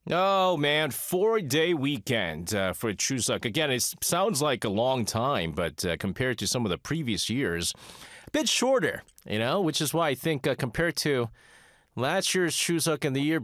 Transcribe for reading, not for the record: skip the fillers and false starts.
Oh, man, 4-day weekend for Chuseok. Again, it sounds like a long time, but compared to some of the previous years, a bit shorter, which is why I think compared to last year's Chuseok and the year